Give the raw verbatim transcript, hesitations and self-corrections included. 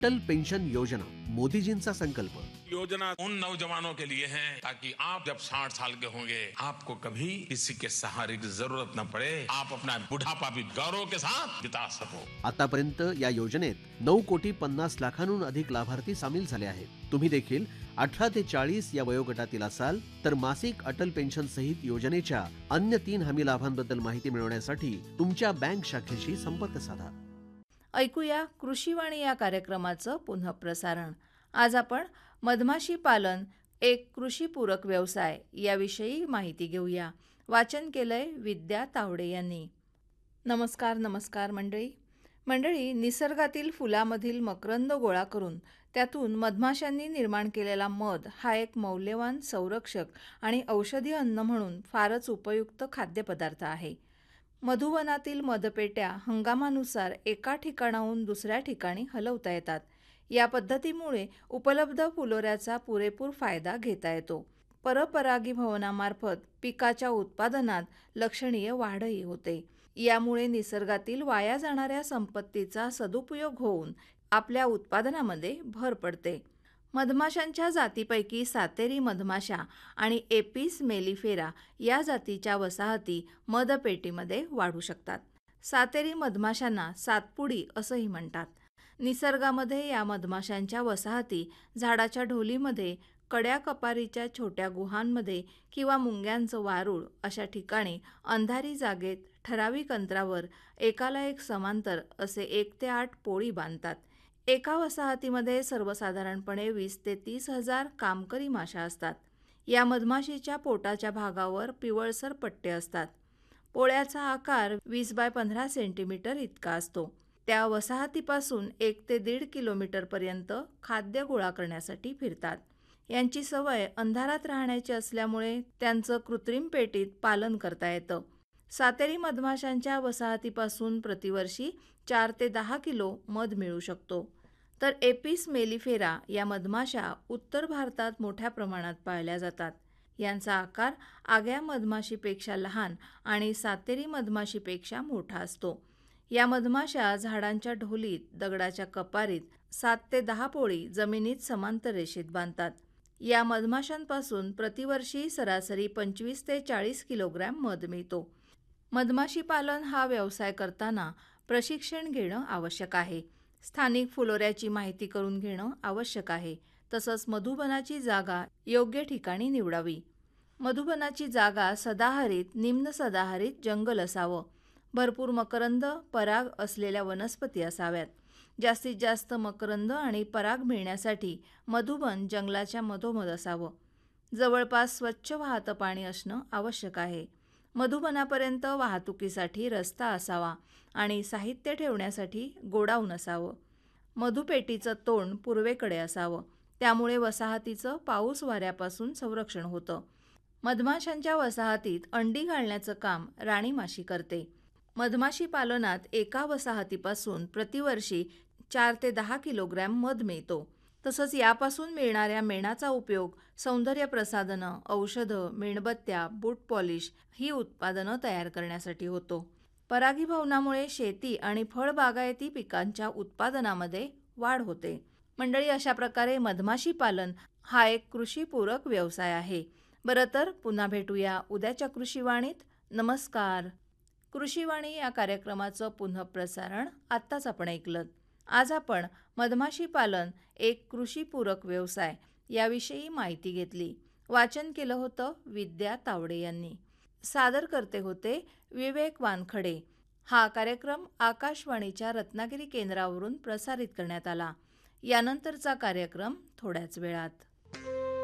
Atal pension योजना, मोदीजींचा संकल्प. योजना उन नौजवानों के लिए है ताकि आप जब साठ साल के होंगे आपको कभी किसी के सहारे की जरूरत न पड़े, आप अपना बुढ़ापा भी गौरव के साथ बिता सको. आतापर्यंत या योजनेत नऊ कोटी पन्नास लाखांहून अधिक लाभार्थी सामील झाले आहेत. तुम्ही देखील अठरा ते चाळीस या वयोगटातील असाल तर मासिक अटल पेन्शन सहित योजनेच्या अन्य तीन हमी लाभांबद्दल माहिती मिळवण्यासाठी तुमच्या बँक शाखेशी संपर्क साधा. ऐकूया कृषीवाणी या कार्यक्रमाचं पुनःप्रसारण. आज आपण मधमाशी पालन एक कृषीपूरक व्यवसाय याविषयी माहिती घेऊया. वाचन केलंय विद्या तावडे यांनी. नमस्कार नमस्कार मंडळी. मंडळी, निसर्गातील फुलामधील मकरंद गोळा करून त्यातून मधमाशांनी निर्माण केलेला मध हा एक मौल्यवान संरक्षक आणि औषधी अन्न म्हणून फारच उपयुक्त खाद्यपदार्थ आहे. मधुवनातील मधपेट्या हंगामानुसार एका ठिकाणाहून दुसऱ्या ठिकाणी हलवता येतात. या पद्धतीमुळे उपलब्ध फुलोऱ्याचा पुरेपूर फायदा घेता येतो. परपरागीभवनामार्फत पिकाच्या उत्पादनात लक्षणीय वाढही होते. यामुळे निसर्गातील वाया जाणाऱ्या संपत्तीचा सदुपयोग होऊन आपल्या उत्पादनामध्ये भर पडते. मधमाशांच्या जातीपैकी सातेरी मधमाशा आणि एपिस मेलिफेरा या जातीच्या वसाहती मधपेटीमध्ये वाढू शकतात. सातेरी मधमाशांना सातपुडी असंही म्हणतात. निसर्गामध्ये या मधमाशांच्या वसाहती झाडाच्या ढोलीमध्ये, कड्या कपारीच्या छोट्या गुहांमध्ये किंवा मुंग्यांचं वारूळ अशा ठिकाणी अंधारी जागेत ठराविक अंतरावर एकाला एक समांतर असे एक ते आठ पोळी बांधतात. एका वसाहतीमध्ये सर्वसाधारणपणे वीस ते तीस हजार कामकरी माशा असतात. या मधमाशीच्या पोटाच्या भागावर पिवळसर पट्टे असतात. पोळ्याचा आकार वीस बाय पंधरा सेंटीमीटर इतका असतो. त्या वसाहतीपासून एक ते दीड किलोमीटरपर्यंत खाद्य गोळा करण्यासाठी फिरतात. यांची सवय अंधारात राहण्याची असल्यामुळे त्यांचं कृत्रिम पेटीत पालन करता येतं. सातेरी मधमाशांच्या वसाहतीपासून प्रतिवर्षी चार ते दहा किलो मध मिळू शकतो. तर एपिस मेलिफेरा या मधमाशा उत्तर भारतात मोठ्या प्रमाणात पाळल्या जातात. यांचा आकार आग्या मधमाशीपेक्षा लहान आणि सातेरी मधमाशीपेक्षा मोठा असतो. या मधमाशा झाडांच्या ढोलीत, दगडाच्या कपारीत सात ते दहा पोळी जमिनीत समांतर रेषेत बांधतात. या मधमाशांपासून प्रतिवर्षी सरासरी पंचवीस ते चाळीस किलोग्रॅम मध मिळतो. मधमाशी पालन हा व्यवसाय करताना प्रशिक्षण घेणं आवश्यक आहे. स्थानिक फुलोऱ्याची माहिती करून घेणं आवश्यक आहे. तसंच मधुबनाची जागा योग्य ठिकाणी निवडावी. मधुबनाची जागा सदाहरित, निम्न सदाहरित जंगल असावं. भरपूर मकरंद, पराग असलेल्या वनस्पती असाव्यात. जास्तीत जास्त मकरंद आणि पराग मिळण्यासाठी मधुबन जंगलाच्या मधोमध असावं. जवळपास स्वच्छ वाहतं पाणी असणं आवश्यक आहे. मधुबनापर्यंत वाहतुकीसाठी रस्ता असावा आणि साहित्य ठेवण्यासाठी गोडाऊन असावं. मधुपेटीचं तोंड पूर्वेकडे असावं. त्यामुळे वसाहतीचं पाऊस वाऱ्यापासून संरक्षण होतं. मधमाशांच्या वसाहतीत अंडी घालण्याचं काम राणी माशी करते. मधमाशी पालनात एका वसाहतीपासून प्रतिवर्षी चार ते दहा किलोग्रॅम मध मिळतो. तसंच यापासून मिळणाऱ्या मेणाचा उपयोग सौंदर्य प्रसाधनं, औषधं, मेणबत्त्या, बूट पॉलिश ही उत्पादनं तयार करण्यासाठी होतो. परागीभवनामुळे शेती आणि फळबागायती पिकांच्या उत्पादनामध्ये वाढ होते. मंडळी, अशा प्रकारे मधमाशी पालन हा एक कृषीपूरक व्यवसाय आहे. बरं तर पुन्हा भेटूया उद्याच्या कृषीवाणीत. नमस्कार. कृषीवाणी या कार्यक्रमाचं पुनःप्रसारण आत्ताच आपण ऐकलं. आज आपण मधमाशी पालन एक कृषीपूरक व्यवसाय याविषयी माहिती घेतली. वाचन केलं होतं विद्या तावडे यांनी. सादर करते होते विवेक वानखडे. हा कार्यक्रम आकाशवाणीच्या रत्नागिरी केंद्रावरून प्रसारित करण्यात आला. यानंतरचा कार्यक्रम थोड्याच वेळात.